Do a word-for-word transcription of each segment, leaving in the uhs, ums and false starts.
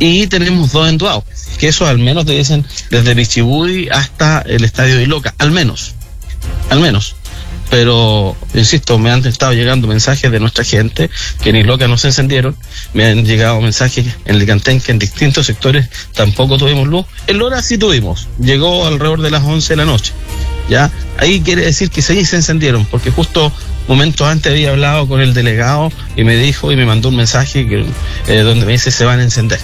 y tenemos dos en Duao, que eso al menos te dicen desde Pichibudi hasta el estadio de Iloca, al menos, al menos. Pero, insisto, me han estado llegando mensajes de nuestra gente que en Iloca no se encendieron, me han llegado mensajes en Licantén que en distintos sectores tampoco tuvimos luz. En Lora sí tuvimos, llegó alrededor de las once de la noche, ¿ya? Ahí quiere decir que sí se encendieron, porque justo momentos antes había hablado con el delegado y me dijo y me mandó un mensaje que, eh, donde me dice se van a encender.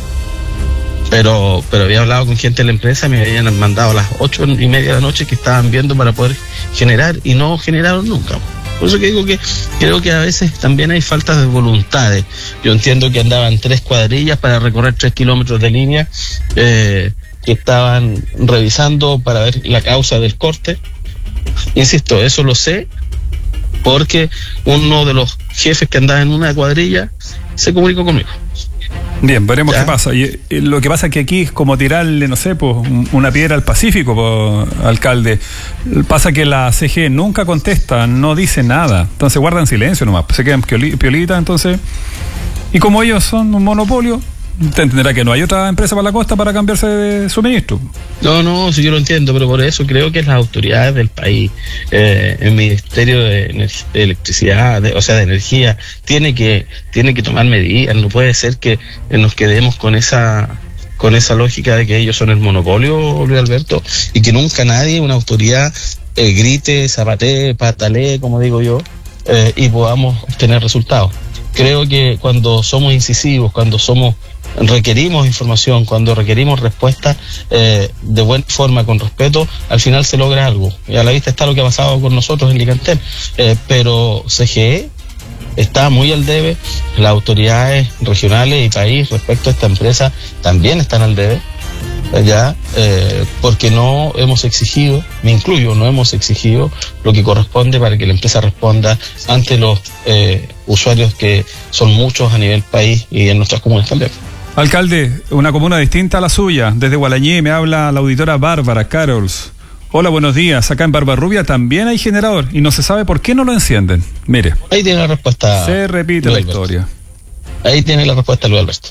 Pero pero había hablado con gente de la empresa, me habían mandado a las ocho y media de la noche que estaban viendo para poder generar y no generaron nunca. Por eso que digo que creo que a veces también hay faltas de voluntades. Yo entiendo que andaban tres cuadrillas para recorrer tres kilómetros de línea, eh, que estaban revisando para ver la causa del corte. Insisto, eso lo sé porque uno de los jefes que andaba en una cuadrilla se comunicó conmigo. Bien, veremos ¿Ya? qué pasa. Y, y lo que pasa es que aquí es como tirarle, no sé, pues una piedra al Pacífico, pues, alcalde. Pasa que la C G nunca contesta, no dice nada. Entonces guardan silencio nomás, se quedan pioli, piolitas, entonces. Y como ellos son un monopolio, usted entenderá que no hay otra empresa para la costa para cambiarse de suministro. No, no, sí yo lo entiendo, pero por eso creo que las autoridades del país, eh, el Ministerio de, Ener- de Electricidad, de, o sea, de Energía, tiene que tiene que tomar medidas. No puede ser que eh, nos quedemos con esa con esa lógica de que ellos son el monopolio, Luis Alberto, y que nunca nadie, una autoridad, eh, grite, zapatee, patalee, como digo yo, eh, y podamos obtener resultados. Creo que cuando somos incisivos, cuando somos requerimos información, cuando requerimos respuestas eh, de buena forma, con respeto, al final se logra algo. Y a la vista está lo que ha pasado con nosotros en Licantén, eh, pero C G E está muy al debe, las autoridades regionales y país respecto a esta empresa también están al debe, ya, eh, porque no hemos exigido, me incluyo, no hemos exigido lo que corresponde para que la empresa responda ante los eh, usuarios que son muchos a nivel país y en nuestras comunas también. Alcalde, una comuna distinta a la suya. Desde Gualañé me habla la auditora Bárbara Carols. Hola, buenos días. Acá en Barbarrubia también hay generador y no se sabe por qué no lo encienden. Mire. Ahí tiene la respuesta. Se repite Luis la Alberto. historia. Ahí tiene la respuesta, Luis Alberto.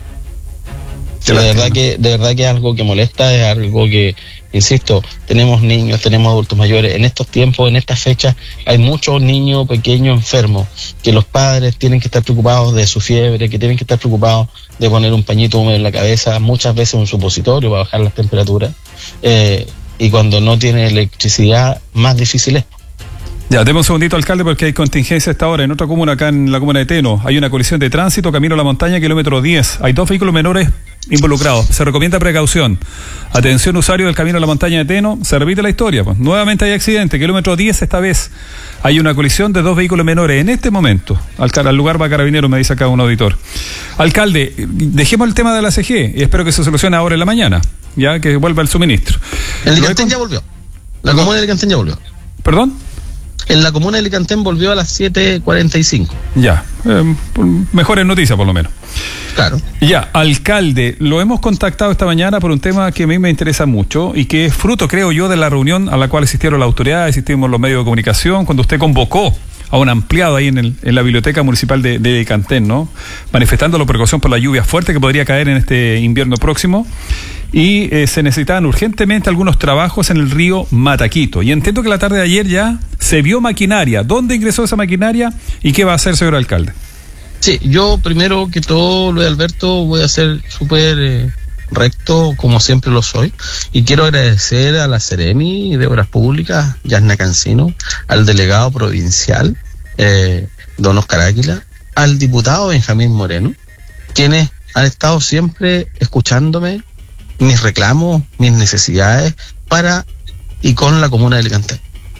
De verdad que, de verdad que es algo que molesta, es algo que, insisto, tenemos niños, tenemos adultos mayores. En estos tiempos, en estas fechas, hay muchos niños pequeños enfermos, que los padres tienen que estar preocupados de su fiebre, que tienen que estar preocupados de poner un pañito húmedo en la cabeza, muchas veces un supositorio para bajar las temperaturas, eh, y cuando no tiene electricidad, más difícil es. Ya, deme un segundito, alcalde, porque hay contingencia a esta hora. En otra comuna, acá en la comuna de Teno, hay una colisión de tránsito, camino a la montaña, kilómetro diez. Hay dos vehículos menores involucrados. Se recomienda precaución. Atención, usuario del camino a la montaña de Teno. Se repite la historia, pues. Nuevamente hay accidente, kilómetro diez esta vez. Hay una colisión de dos vehículos menores en este momento. Al, al lugar va Carabinero, me dice acá un auditor. Alcalde, dejemos el tema de la C G y espero que se solucione ahora en la mañana, ya que vuelva el suministro. El Licantén ya volvió. La comuna de Licantén ya volvió. ¿Perdón? En la comuna de Licantén volvió a las siete cuarenta y cinco. Ya, eh, mejores noticias por lo menos. Claro. Ya, alcalde, lo hemos contactado esta mañana por un tema que a mí me interesa mucho y que es fruto, creo yo, de la reunión a la cual asistieron las autoridades, asistimos los medios de comunicación, cuando usted convocó a un ampliado ahí en, el, en la biblioteca municipal de, de Licantén, ¿no? Manifestando la precaución por la lluvia fuerte que podría caer en este invierno próximo. Y eh, se necesitaban urgentemente algunos trabajos en el río Mataquito. Y entiendo que la tarde de ayer ya se vio maquinaria. ¿Dónde ingresó esa maquinaria y qué va a hacer, señor alcalde? Sí, yo primero que todo, Luis Alberto, voy a ser súper eh, recto, como siempre lo soy, y quiero agradecer a la Seremi de Obras Públicas, Yasna Cancino, al delegado provincial, eh, don Oscar Águila, al diputado Benjamín Moreno, quienes han estado siempre escuchándome mis reclamos, mis necesidades para y con la comuna de Licantén.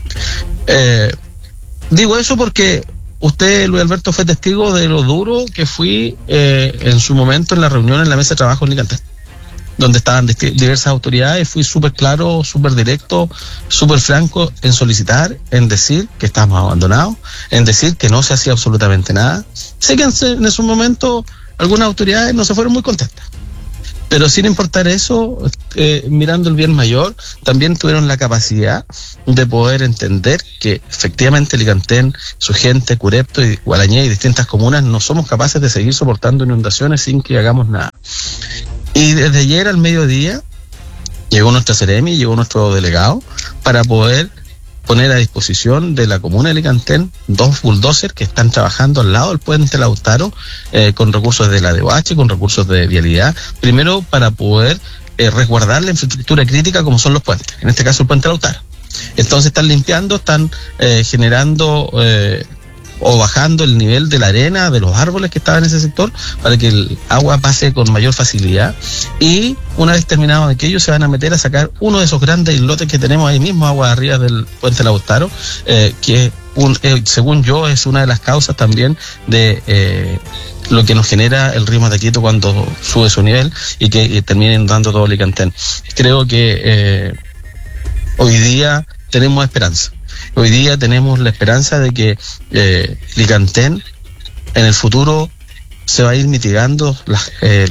Eh, digo eso porque usted, Luis Alberto, fue testigo de lo duro que fui eh, en su momento en la reunión en la mesa de trabajo en Licantén, donde estaban diversas autoridades. Fui súper claro, súper directo, súper franco en solicitar, en decir que estábamos abandonados, en decir que no se hacía absolutamente nada. Sé que en, en esos momentos algunas autoridades no se fueron muy contentas, pero sin importar eso, eh, mirando el bien mayor, también tuvieron la capacidad de poder entender que efectivamente Licantén, su gente, Curepto y Gualañé y distintas comunas no somos capaces de seguir soportando inundaciones sin que hagamos nada. Y desde ayer al mediodía llegó nuestra Seremi, llegó nuestro delegado para poder poner a disposición de la comuna de Licantén dos bulldozers que están trabajando al lado del puente Lautaro, eh, con recursos de la D O H, con recursos de vialidad, primero para poder eh, resguardar la infraestructura crítica como son los puentes, en este caso el puente Lautaro. Entonces están limpiando, están eh, generando eh, o bajando el nivel de la arena, de los árboles que estaban en ese sector, para que el agua pase con mayor facilidad. Y una vez terminado aquello, se van a meter a sacar uno de esos grandes islotes que tenemos ahí mismo, agua arriba del puente Lautaro, eh, que un, eh, según yo es una de las causas también de eh, lo que nos genera el río Mataquito cuando sube su nivel y que eh, termina inundando todo Licantén. Creo que eh, hoy día tenemos esperanza. Hoy día tenemos la esperanza de que eh, Licantén en el futuro se va a ir mitigando la, eh,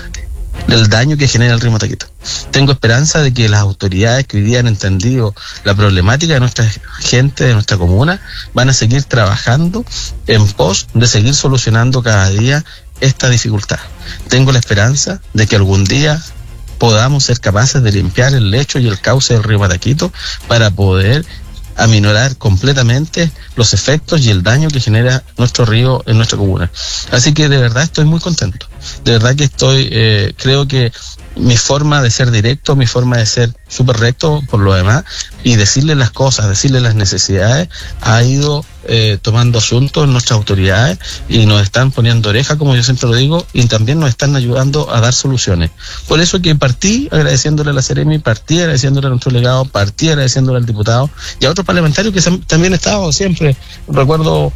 el daño que genera el río Mataquito. Tengo esperanza de que las autoridades que hoy día han entendido la problemática de nuestra gente, de nuestra comuna, van a seguir trabajando en pos de seguir solucionando cada día esta dificultad. Tengo la esperanza de que algún día podamos ser capaces de limpiar el lecho y el cauce del río Mataquito para poder aminorar completamente los efectos y el daño que genera nuestro río en nuestra comuna. Así que de verdad estoy muy contento. De verdad que estoy, eh, creo que mi forma de ser directo, mi forma de ser súper recto por lo demás, y decirle las cosas, decirle las necesidades, ha ido eh, tomando asuntos en nuestras autoridades y nos están poniendo oreja, como yo siempre lo digo, y también nos están ayudando a dar soluciones. Por eso que partí agradeciéndole a la Seremi, partí agradeciéndole a nuestro delegado, partí agradeciéndole al diputado y a otros parlamentarios que también han estado siempre. Recuerdo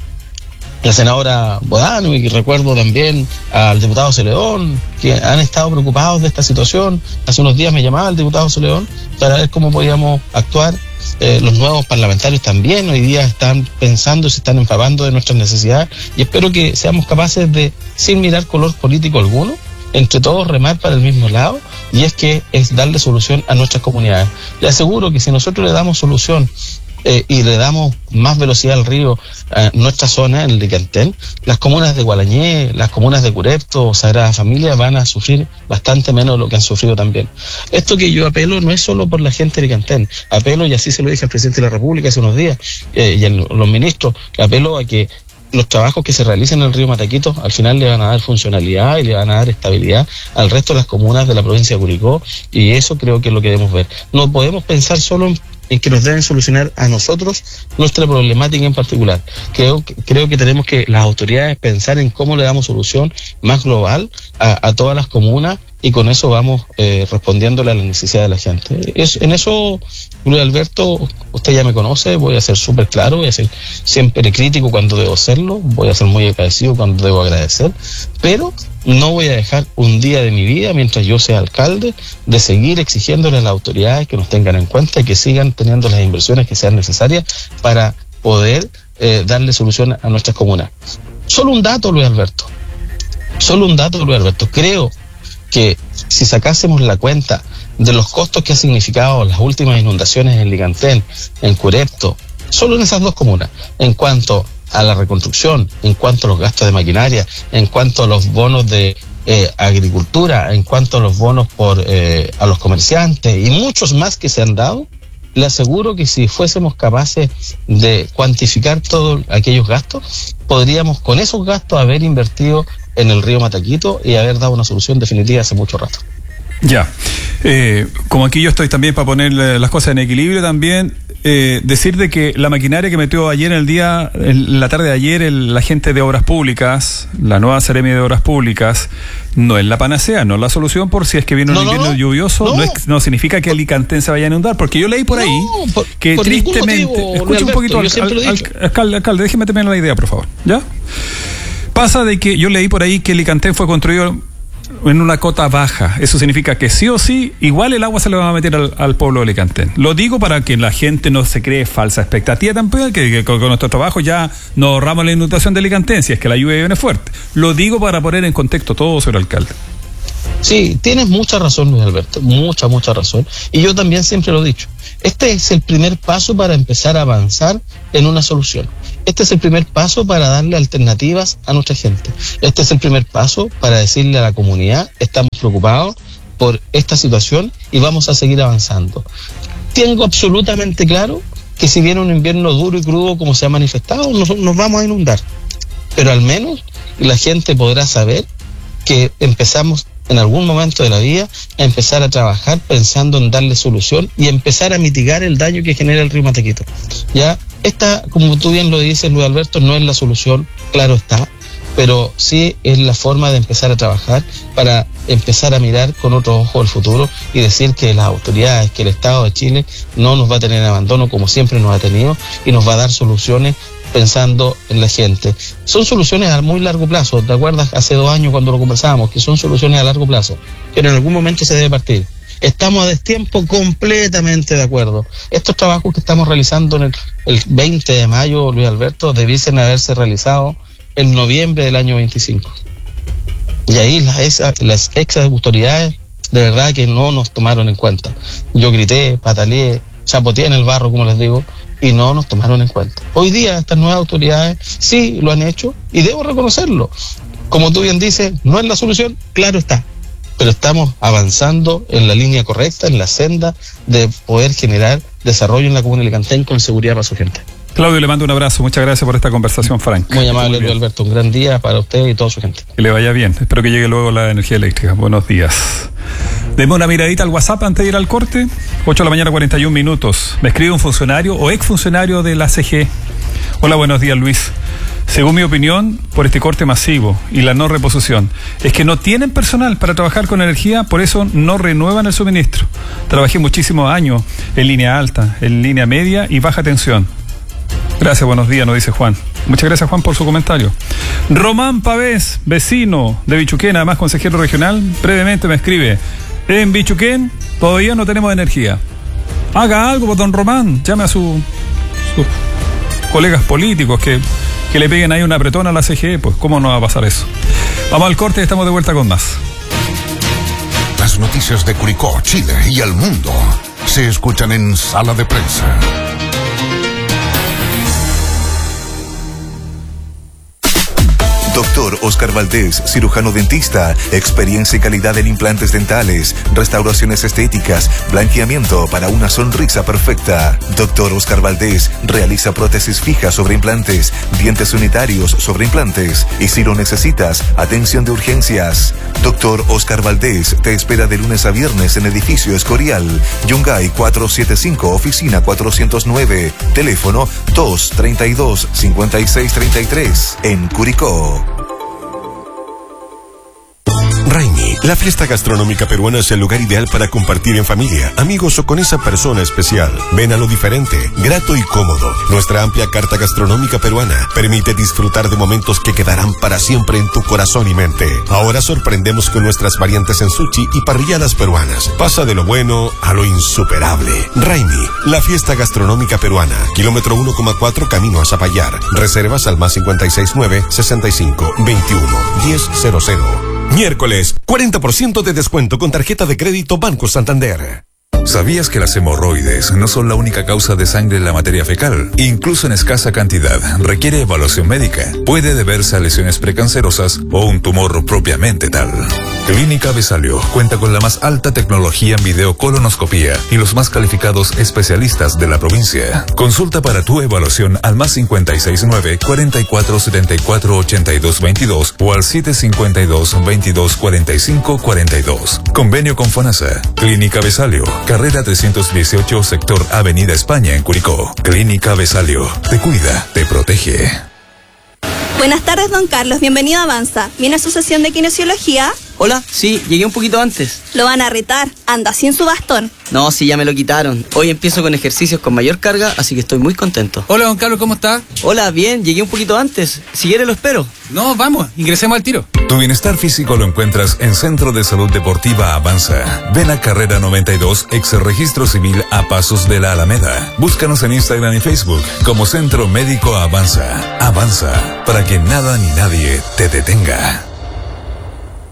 la senadora Bodano y recuerdo también al diputado Celedón, que han estado preocupados de esta situación. Hace unos días me llamaba el diputado Celedón para ver cómo podíamos actuar. Eh, los nuevos parlamentarios también hoy día están pensando, se están empapando de nuestras necesidades, y espero que seamos capaces de, sin mirar color político alguno, entre todos remar para el mismo lado, y es que es darle solución a nuestras comunidades. Le aseguro que si nosotros le damos solución Eh, y le damos más velocidad al río a nuestra zona, en el Licantén, las comunas de Gualañé, las comunas de Curepto, Sagrada Familia van a sufrir bastante menos de lo que han sufrido también. Esto que yo apelo no es solo por la gente de Licantén, apelo, y así se lo dije al presidente de la República hace unos días, eh, y a los ministros, apelo a que los trabajos que se realicen en el río Mataquito al final le van a dar funcionalidad y le van a dar estabilidad al resto de las comunas de la provincia de Curicó, y eso creo que es lo que debemos ver. No podemos pensar solo en en que nos deben solucionar a nosotros nuestra problemática en particular. Creo, creo que tenemos que las autoridades pensar en cómo le damos solución más global a, a todas las comunas, y con eso vamos eh, respondiéndole a la necesidad de la gente. Es, en eso, Luis Alberto, usted ya me conoce, voy a ser súper claro, voy a ser siempre crítico cuando debo serlo, voy a ser muy agradecido cuando debo agradecer, pero no voy a dejar un día de mi vida, mientras yo sea alcalde, de seguir exigiéndole a las autoridades que nos tengan en cuenta y que sigan teniendo las inversiones que sean necesarias para poder eh, darle solución a nuestras comunas. Solo un dato, Luis Alberto. Solo un dato, Luis Alberto. Creo que si sacásemos la cuenta de los costos que ha significado las últimas inundaciones en Licantén, en Curepto, solo en esas dos comunas, en cuanto a la reconstrucción, en cuanto a los gastos de maquinaria, en cuanto a los bonos de eh, agricultura, en cuanto a los bonos por eh, a los comerciantes y muchos más que se han dado, le aseguro que si fuésemos capaces de cuantificar todos aquellos gastos, podríamos con esos gastos haber invertido en el río Mataquito y haber dado una solución definitiva hace mucho rato. Ya, eh, como aquí yo estoy también para poner las cosas en equilibrio también, eh, decir de que la maquinaria que metió ayer en el día, en la tarde de ayer, el, la gente de Obras Públicas, la nueva Seremi de Obras Públicas, no es la panacea, no es la solución por si es que viene un no, invierno no, lluvioso, no. No, es, no significa que el Licantén se vaya a inundar, porque yo leí por ahí no, por, que por tristemente, motivo, escucha un poquito, al, al, al, alcalde, alcalde, déjeme terminar la idea, por favor, ¿ya? Pasa de que yo leí por ahí que el Licantén fue construido en una cota baja. Eso significa que sí o sí, igual el agua se le va a meter al, al pueblo de Licantén. Lo digo para que la gente no se cree falsa expectativa tampoco, que, que con, con nuestro trabajo ya nos ahorramos la inundación de Licantén, si es que la lluvia viene fuerte. Lo digo para poner en contexto todo, señor alcalde. Sí, tienes mucha razón, Luis Alberto, mucha, mucha razón. Y yo también siempre lo he dicho. Este es el primer paso para empezar a avanzar en una solución. Este es el primer paso para darle alternativas a nuestra gente. Este es el primer paso para decirle a la comunidad, estamos preocupados por esta situación y vamos a seguir avanzando. Tengo absolutamente claro que si viene un invierno duro y crudo como se ha manifestado, nos, nos vamos a inundar, pero al menos la gente podrá saber que empezamos en algún momento de la vida a empezar a trabajar pensando en darle solución y empezar a mitigar el daño que genera el río Matequito. Ya, esta, como tú bien lo dices, Luis Alberto, no es la solución, claro está, pero sí es la forma de empezar a trabajar para empezar a mirar con otros ojos el futuro y decir que las autoridades, que el Estado de Chile no nos va a tener en abandono como siempre nos ha tenido y nos va a dar soluciones pensando en la gente. Son soluciones a muy largo plazo, ¿te acuerdas hace dos años cuando lo conversábamos? Que son soluciones a largo plazo, pero en algún momento se debe partir. Estamos a destiempo completamente de acuerdo. Estos trabajos que estamos realizando en el, el veinte de mayo, Luis Alberto, debiesen haberse realizado en noviembre del año veinticinco. Y ahí las ex, las ex autoridades de verdad que no nos tomaron en cuenta. Yo grité, pataleé, chapoteé en el barro, como les digo, y no nos tomaron en cuenta. Hoy día estas nuevas autoridades sí lo han hecho y debo reconocerlo. Como tú bien dices, no es la solución, claro está, pero estamos avanzando en la línea correcta, en la senda de poder generar desarrollo en la comuna de Licantén con seguridad para su gente. Claudio, le mando un abrazo. Muchas gracias por esta conversación franca. Muy amable, Luis Alberto. Un gran día para usted y toda su gente. Que le vaya bien. Espero que llegue luego la energía eléctrica. Buenos días. Deme una miradita al WhatsApp antes de ir al corte. ocho de la mañana, cuarenta y un minutos. Me escribe un funcionario o exfuncionario de la C G. Hola, buenos días, Luis. Según mi opinión, por este corte masivo y la no reposición, es que no tienen personal para trabajar con energía, por eso no renuevan el suministro. Trabajé muchísimos años en línea alta, en línea media y baja tensión. Gracias, buenos días, nos dice Juan. Muchas gracias, Juan, por su comentario. Román Pavés, vecino de Bichuquén, además consejero regional, brevemente me escribe: en Bichuquén todavía no tenemos energía. Haga algo, don Román, llame a su, sus colegas políticos que, que le peguen ahí una apretona a la C G E, pues cómo no va a pasar eso. Vamos al corte y estamos de vuelta con más. Las noticias de Curicó, Chile y el mundo se escuchan en Sala de Prensa. Doctor Oscar Valdés, cirujano dentista, experiencia y calidad en implantes dentales, restauraciones estéticas, blanqueamiento para una sonrisa perfecta. Doctor Oscar Valdés realiza prótesis fijas sobre implantes, dientes unitarios sobre implantes y si lo necesitas, atención de urgencias. Doctor Oscar Valdés te espera de lunes a viernes en edificio Escorial, Yungay cuatrocientos setenta y cinco, oficina cuatrocientos nueve, teléfono dos treinta y dos, cincuenta y seis treinta y tres, en Curicó. Raimi, la fiesta gastronómica peruana es el lugar ideal para compartir en familia, amigos o con esa persona especial. Ven a lo diferente, grato y cómodo. Nuestra amplia carta gastronómica peruana permite disfrutar de momentos que quedarán para siempre en tu corazón y mente. Ahora sorprendemos con nuestras variantes en sushi y parrilladas peruanas. Pasa de lo bueno a lo insuperable. Raimi, la fiesta gastronómica peruana. Kilómetro uno coma cuatro, camino a Zapallar. Reservas al más cincuenta y seis nueve, sesenta y cinco, veintiuno, diez cero cero. Miércoles, cuarenta por ciento de descuento con tarjeta de crédito Banco Santander. ¿Sabías que las hemorroides no son la única causa de sangre en la materia fecal? Incluso en escasa cantidad, requiere evaluación médica. Puede deberse a lesiones precancerosas o un tumor propiamente tal. Clínica Besalio cuenta con la más alta tecnología en videocolonoscopía y los más calificados especialistas de la provincia. Consulta para tu evaluación al más cincuenta y seis nueve, cuarenta y cuatro setenta y cuatro, ochenta y dos veintidós o al siete cincuenta y dos, veintidós cuarenta y cinco cuarenta y dos. Convenio con FONASA. Clínica Besalio, carrera trescientos dieciocho, sector Avenida España en Curicó. Clínica Besalio, te cuida, te protege. Buenas tardes, don Carlos. Bienvenido a Avanza. ¿Viene a su sesión de kinesiología? Hola, sí, llegué un poquito antes. Lo van a retar. Anda sin su bastón. No, sí, ya me lo quitaron. Hoy empiezo con ejercicios con mayor carga, así que estoy muy contento. Hola, don Carlos, ¿cómo está? Hola, bien, llegué un poquito antes. Si quiere lo espero. No, vamos, ingresemos al tiro. Tu bienestar físico lo encuentras en Centro de Salud Deportiva Avanza. Ven a Carrera noventa y dos, ex registro civil a pasos de la Alameda. Búscanos en Instagram y Facebook como Centro Médico Avanza. Avanza, para que nada ni nadie te detenga.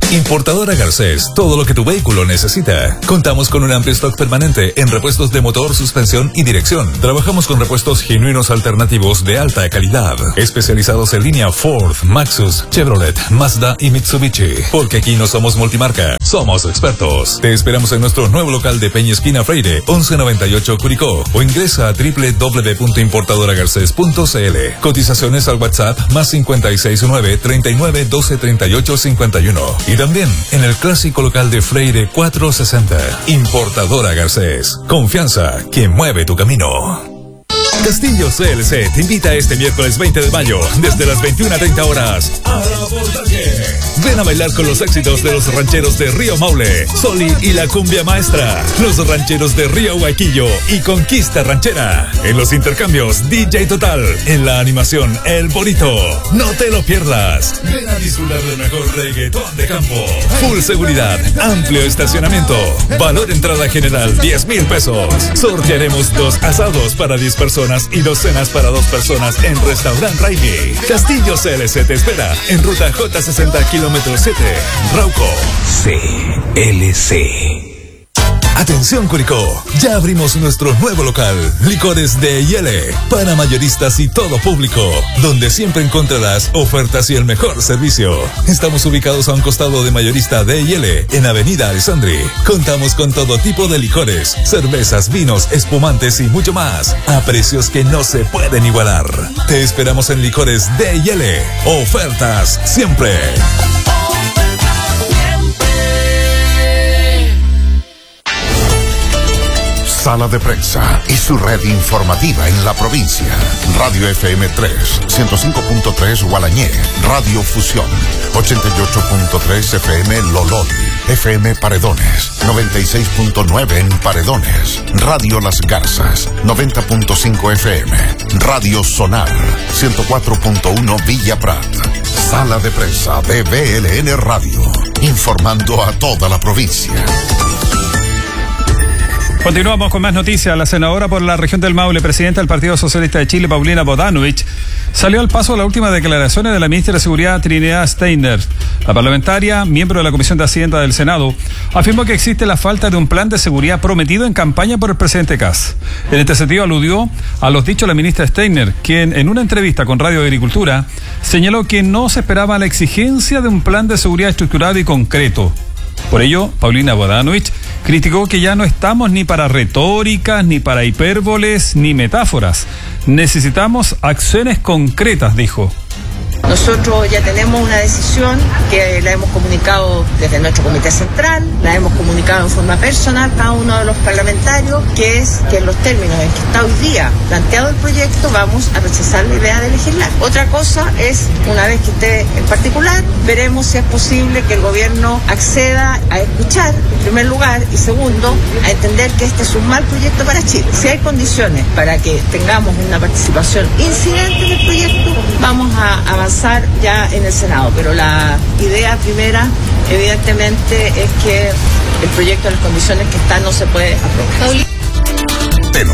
Importadora Garcés, todo lo que tu vehículo necesita. Contamos con un amplio stock permanente en repuestos de motor, suspensión y dirección. Trabajamos con repuestos genuinos alternativos de alta calidad, especializados en línea Ford, Maxus, Chevrolet, Mazda y Mitsubishi. Porque aquí no somos multimarca, somos expertos. Te esperamos en nuestro nuevo local de Peña Esquina Freire, once noventa y ocho Curicó, o ingresa a doble u doble u doble u punto importadora garcés punto c l. Cotizaciones al WhatsApp más cincuenta y seis nueve, treinta y nueve, doce, treinta y ocho, cincuenta y uno. Y también en el clásico local de Freire cuatrocientos sesenta. Importadora Garcés. Confianza que mueve tu camino. Castillo C L C te invita este miércoles veinte de mayo, desde las veintiuna treinta horas, a la Abordaje. Ven a bailar con los éxitos de los rancheros de Río Maule, Soli y la Cumbia Maestra, los rancheros de Río Huaquillo y Conquista Ranchera. En los intercambios, D J Total. En la animación, El Bonito. No te lo pierdas. Ven a disfrutar del mejor reggaetón de campo. Full seguridad, amplio estacionamiento. Valor entrada general, diez mil pesos. Sortearemos dos asados para diez personas y dos cenas para dos personas en Restaurant Raimi. Castillo C L C te espera en ruta J sesenta, kilómetro siete, Rauco. C L C. Atención Curicó, ya abrimos nuestro nuevo local, Licores de Yele, para mayoristas y todo público, donde siempre encontrarás ofertas y el mejor servicio. Estamos ubicados a un costado de Mayorista de Yele, en Avenida Alessandri. Contamos con todo tipo de licores, cervezas, vinos, espumantes y mucho más, a precios que no se pueden igualar. Te esperamos en Licores de Yele. Ofertas siempre. Sala de Prensa y su red informativa en la provincia. Radio F M tres, ciento cinco punto tres Gualañé, Radio Fusión, ochenta y ocho punto tres F M Lolol, F M Paredones, noventa y seis punto nueve en Paredones, Radio Las Garzas, noventa punto cinco F M, Radio Sonar, ciento cuatro punto uno Villa Prat. Sala de Prensa de B L N Radio, informando a toda la provincia. Continuamos con más noticias. La senadora por la región del Maule, presidenta del Partido Socialista de Chile, Paulina Bodanovich, salió al paso de las últimas declaraciones de la ministra de Seguridad, Trinidad Steiner. La parlamentaria, miembro de la Comisión de Hacienda del Senado, afirmó que existe la falta de un plan de seguridad prometido en campaña por el presidente Kast. En este sentido, aludió a los dichos de la ministra Steiner, quien en una entrevista con Radio Agricultura señaló que no se esperaba la exigencia de un plan de seguridad estructurado y concreto. Por ello, Paulina Bodanovich criticó que ya no estamos ni para retóricas, ni para hipérboles, ni metáforas. Necesitamos acciones concretas, dijo. Nosotros ya tenemos una decisión que la hemos comunicado desde nuestro comité central, la hemos comunicado en forma personal cada uno de los parlamentarios, que es que en los términos en que está hoy día planteado el proyecto vamos a rechazar la idea de legislar. Otra cosa es, una vez que esté en particular, veremos si es posible que el gobierno acceda a escuchar, en primer lugar, y segundo, a entender que este es un mal proyecto para Chile. Si hay condiciones para que tengamos una participación incidente en el proyecto, vamos a avanzar ya en el Senado, pero la idea primera evidentemente es que el proyecto en las condiciones que está no se puede aprobar. Teno.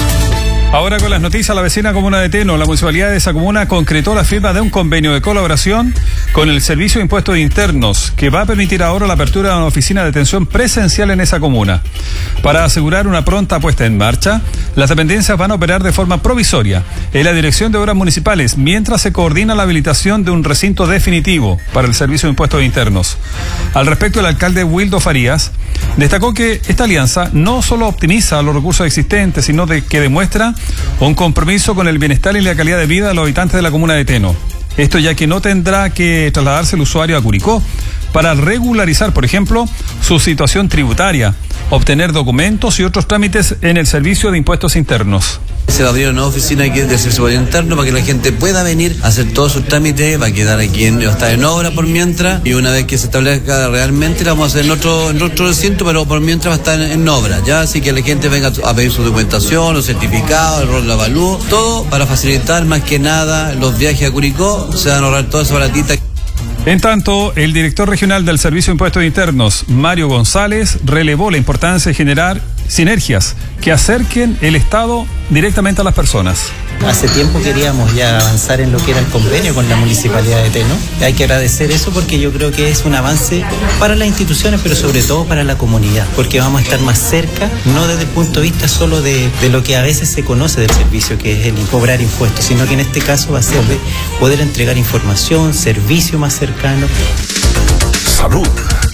Ahora con las noticias, la vecina comuna de Teno, la municipalidad de esa comuna concretó la firma de un convenio de colaboración con el Servicio de Impuestos Internos, que va a permitir ahora la apertura de una oficina de atención presencial en esa comuna. Para asegurar una pronta puesta en marcha, las dependencias van a operar de forma provisoria en la Dirección de Obras Municipales, mientras se coordina la habilitación de un recinto definitivo para el Servicio de Impuestos Internos. Al respecto, el alcalde Wildo Farías destacó que esta alianza no solo optimiza los recursos existentes, sino de que demuestra un compromiso con el bienestar y la calidad de vida de los habitantes de la comuna de Teno. Esto ya que no tendrá que trasladarse el usuario a Curicó para regularizar, por ejemplo, su situación tributaria, obtener documentos y otros trámites en el Servicio de Impuestos Internos. Se va a abrir una nueva oficina aquí del Servicio Interno para que la gente pueda venir a hacer todos sus trámites, va a quedar aquí en, va a estar en obra por mientras, y una vez que se establezca realmente la vamos a hacer en otro, en otro recinto, pero por mientras va a estar en, en obra, ya, así que la gente venga a pedir su documentación, los certificados, el rol de avalúo, todo para facilitar más que nada los viajes a Curicó, se van a ahorrar toda esa baratita. En tanto, el director regional del Servicio de Impuestos Internos, Mario González, relevó la importancia de generar sinergias que acerquen el Estado directamente a las personas. Hace tiempo queríamos ya avanzar en lo que era el convenio con la Municipalidad de Teno. Hay que agradecer eso porque yo creo que es un avance para las instituciones, pero sobre todo para la comunidad, porque vamos a estar más cerca, no desde el punto de vista solo de, de lo que a veces se conoce del servicio, que es el cobrar impuestos, sino que en este caso va a ser de poder entregar información, servicio más cercano. Salud.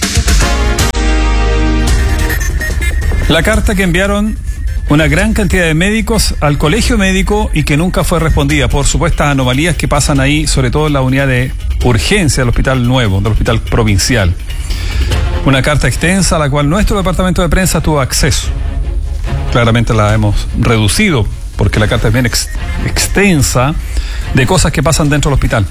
La carta que enviaron una gran cantidad de médicos al colegio médico y que nunca fue respondida por supuestas anomalías que pasan ahí, sobre todo en la unidad de urgencia del hospital nuevo, del hospital provincial. Una carta extensa a la cual nuestro departamento de prensa tuvo acceso. Claramente la hemos reducido porque la carta es bien ex- extensa de cosas que pasan dentro del hospital.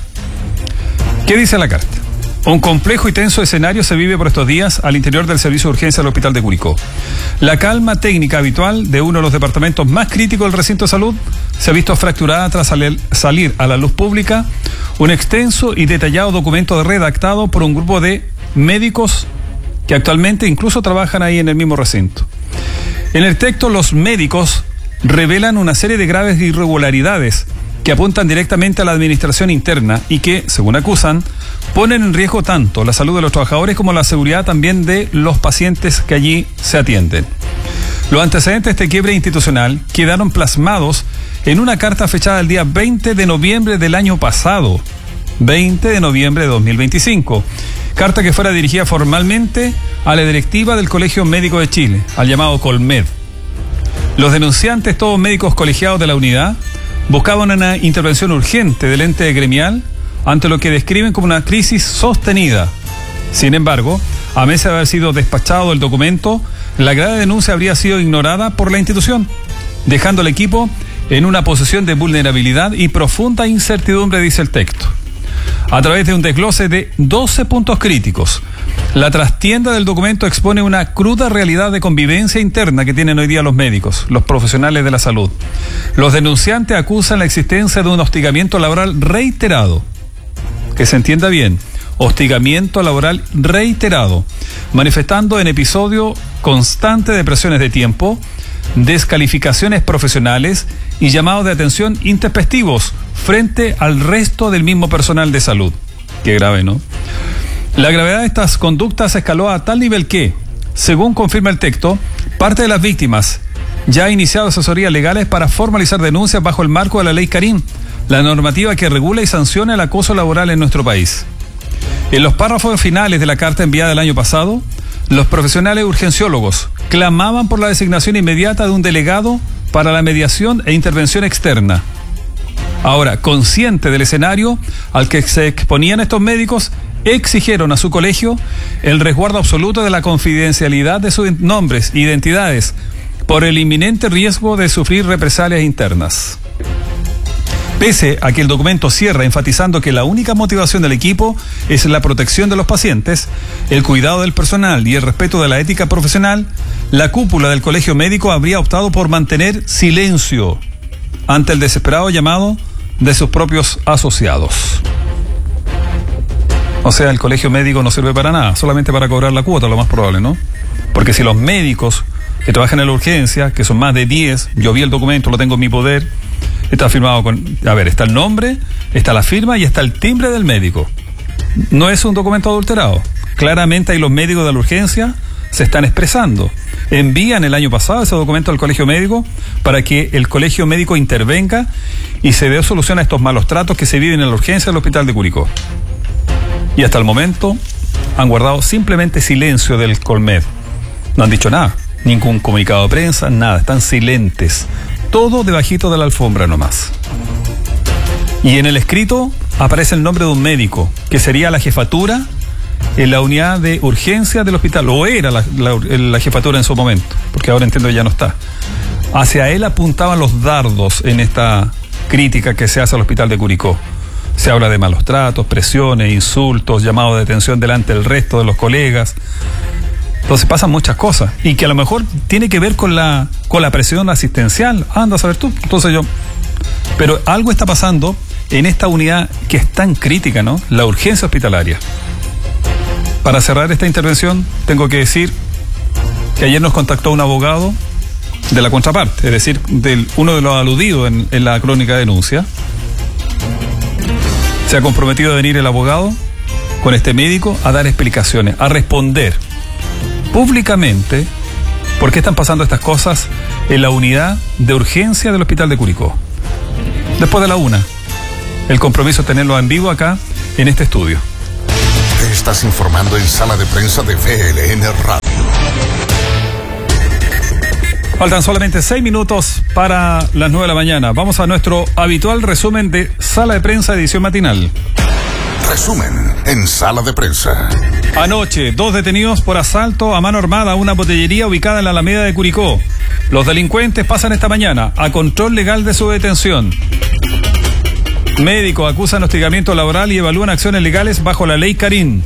¿Qué dice la carta? Un complejo y tenso escenario se vive por estos días al interior del servicio de urgencia del Hospital de Curicó. La calma técnica habitual de uno de los departamentos más críticos del recinto de salud se ha visto fracturada tras salir a la luz pública un extenso y detallado documento redactado por un grupo de médicos que actualmente incluso trabajan ahí en el mismo recinto. En el texto, los médicos revelan una serie de graves irregularidades que apuntan directamente a la administración interna y que, según acusan, ponen en riesgo tanto la salud de los trabajadores como la seguridad también de los pacientes que allí se atienden. Los antecedentes de este quiebre institucional quedaron plasmados en una carta fechada el día veinte de noviembre del año pasado, veinte de noviembre de dos mil veinticinco, carta que fuera dirigida formalmente a la directiva del Colegio Médico de Chile, al llamado Colmed. Los denunciantes, todos médicos colegiados de la unidad, buscaban una intervención urgente del ente gremial ante lo que describen como una crisis sostenida. Sin embargo, a meses de haber sido despachado el documento, la grave denuncia habría sido ignorada por la institución, dejando al equipo en una posición de vulnerabilidad y profunda incertidumbre, dice el texto. A través de un desglose de doce puntos críticos, la trastienda del documento expone una cruda realidad de convivencia interna que tienen hoy día los médicos, los profesionales de la salud. Los denunciantes acusan la existencia de un hostigamiento laboral reiterado. Que se entienda bien, hostigamiento laboral reiterado, manifestando en episodio constante de presiones de tiempo, descalificaciones profesionales y llamados de atención intempestivos frente al resto del mismo personal de salud. Qué grave, ¿no? La gravedad de estas conductas escaló a tal nivel que, según confirma el texto, parte de las víctimas ya ha iniciado asesorías legales para formalizar denuncias bajo el marco de la ley Karim, la normativa que regula y sanciona el acoso laboral en nuestro país. En los párrafos finales de la carta enviada el año pasado, los profesionales urgenciólogos clamaban por la designación inmediata de un delegado para la mediación e intervención externa. Ahora, consciente del escenario al que se exponían estos médicos, exigieron a su colegio el resguardo absoluto de la confidencialidad de sus nombres e identidades por el inminente riesgo de sufrir represalias internas. Pese a que el documento cierra enfatizando que la única motivación del equipo es la protección de los pacientes, el cuidado del personal y el respeto de la ética profesional, la cúpula del colegio médico habría optado por mantener silencio ante el desesperado llamado de sus propios asociados. O sea, el colegio médico no sirve para nada, solamente para cobrar la cuota, lo más probable, ¿no? Porque si los médicos que trabajan en la urgencia, que son más de diez, yo vi el documento, lo tengo en mi poder, está firmado con, a ver, está el nombre, está la firma y está el timbre del médico. No es un documento adulterado. Claramente ahí los médicos de la urgencia se están expresando. Envían el año pasado ese documento al colegio médico para que el colegio médico intervenga y se dé solución a estos malos tratos que se viven en la urgencia del hospital de Curicó. Y hasta el momento han guardado simplemente silencio del Colmed. No han dicho nada, ningún comunicado de prensa, nada, están silentes. Todo debajito de la alfombra nomás. Y en el escrito aparece el nombre de un médico, que sería la jefatura en la unidad de urgencia del hospital, o era la, la, la jefatura en su momento, porque ahora entiendo que ya no está. Hacia él apuntaban los dardos en esta crítica que se hace al hospital de Curicó. Se habla de malos tratos, presiones, insultos, llamados de detención delante del resto de los colegas. Entonces pasan muchas cosas y que a lo mejor tiene que ver con la con la presión asistencial. Anda a saber tú. Entonces yo. Pero algo está pasando en esta unidad que es tan crítica, ¿no? La urgencia hospitalaria. Para cerrar esta intervención, tengo que decir que ayer nos contactó un abogado de la contraparte, es decir, de uno de los aludidos en, en la crónica de denuncia. Se ha comprometido a venir el abogado con este médico a dar explicaciones, a responder públicamente por qué están pasando estas cosas en la unidad de urgencia del hospital de Curicó. Después de la una, el compromiso es tenerlo en vivo acá en este estudio. Te estás informando en Sala de Prensa de V L N Radio. Faltan solamente seis minutos para las nueve de la mañana. Vamos a nuestro habitual resumen de Sala de Prensa edición matinal. Resumen en Sala de Prensa. Anoche, dos detenidos por asalto a mano armada a una botellería ubicada en la Alameda de Curicó. Los delincuentes pasan esta mañana a control legal de su detención. Médicos acusan hostigamiento laboral y evalúan acciones legales bajo la ley Carín.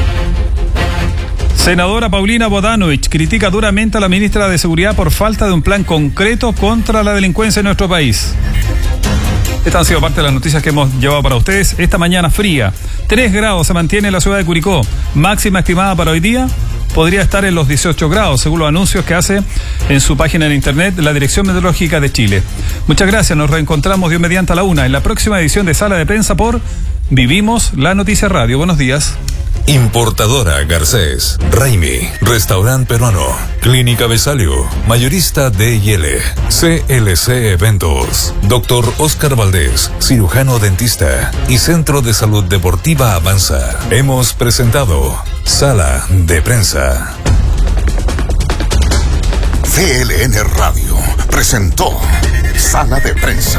Senadora Paulina Bodanovich critica duramente a la ministra de Seguridad por falta de un plan concreto contra la delincuencia en nuestro país. Estas han sido parte de las noticias que hemos llevado para ustedes. Esta mañana fría, tres grados se mantiene en la ciudad de Curicó. Máxima estimada para hoy día podría estar en los dieciocho grados, según los anuncios que hace en su página en internet la Dirección Meteorológica de Chile. Muchas gracias, nos reencontramos Dios mediante a la una en la próxima edición de Sala de Prensa por Vivimos la Noticia Radio. Buenos días. Importadora Garcés, Raimi, Restaurante Peruano, Clínica Besalio, Mayorista D y L, C L C Eventos, Doctor Oscar Valdés, Cirujano Dentista y Centro de Salud Deportiva Avanza. Hemos presentado Sala de Prensa. V L N Radio presentó Sala de Prensa.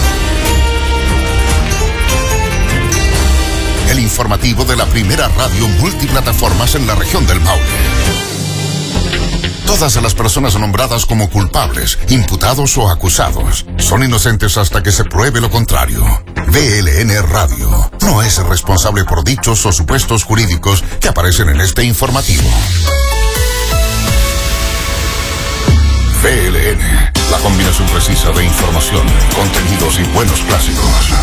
El informativo de la primera radio multiplataformas en la región del Maule. Todas las personas nombradas como culpables, imputados o acusados son inocentes hasta que se pruebe lo contrario. V L N Radio no es responsable por dichos o supuestos jurídicos que aparecen en este informativo. V L N, la combinación precisa de información, contenidos y buenos clásicos.